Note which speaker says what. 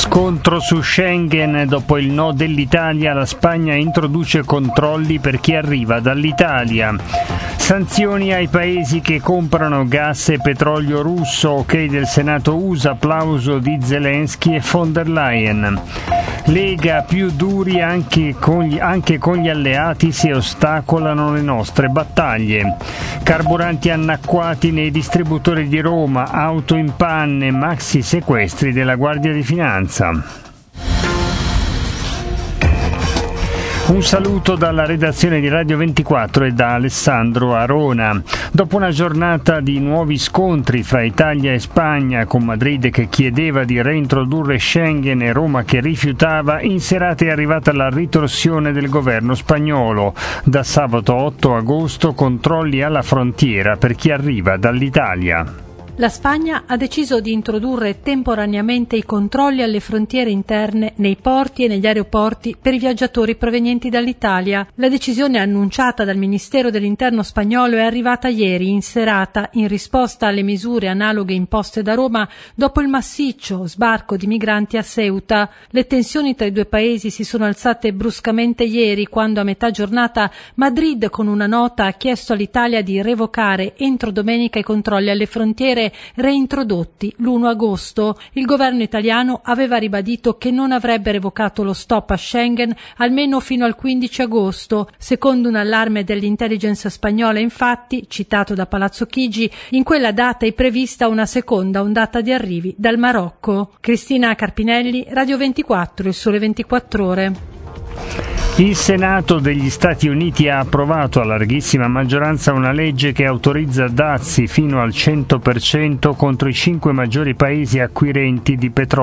Speaker 1: Scontro su Schengen. Dopo il no dell'Italia, la Spagna introduce controlli per chi arriva dall'Italia. Sanzioni ai paesi che comprano gas e petrolio russo. Ok del Senato USA, applauso di Zelensky e von der Leyen. Lega, più duri anche con gli alleati se ostacolano le nostre battaglie. Carburanti annacquati nei distributori di Roma, auto in panne, maxi sequestri della Guardia di Finanza. Un saluto dalla redazione di Radio 24 e da Alessandro Arona. Dopo una giornata di nuovi scontri fra Italia e Spagna, con Madrid che chiedeva di reintrodurre Schengen e Roma che rifiutava, in serata è arrivata la ritorsione del governo spagnolo. Da sabato 8 agosto controlli alla frontiera per chi arriva dall'Italia.
Speaker 2: La Spagna ha deciso di introdurre temporaneamente i controlli alle frontiere interne nei porti e negli aeroporti per i viaggiatori provenienti dall'Italia. La decisione annunciata dal Ministero dell'Interno spagnolo è arrivata ieri in serata in risposta alle misure analoghe imposte da Roma dopo il massiccio sbarco di migranti a Ceuta. Le tensioni tra i due paesi si sono alzate bruscamente ieri quando a metà giornata Madrid con una nota ha chiesto all'Italia di revocare entro domenica i controlli alle frontiere reintrodotti l'1 agosto. Il governo italiano aveva ribadito che non avrebbe revocato lo stop a Schengen almeno fino al 15 agosto. Secondo un allarme dell'intelligence spagnola, infatti, citato da Palazzo Chigi, in quella data è prevista una seconda ondata di arrivi dal Marocco. Cristina Carpinelli, Radio 24, Il Sole 24 Ore.
Speaker 1: Il Senato degli Stati Uniti ha approvato a larghissima maggioranza una legge che autorizza dazi fino al 100% contro i 5 maggiori paesi acquirenti di petrolio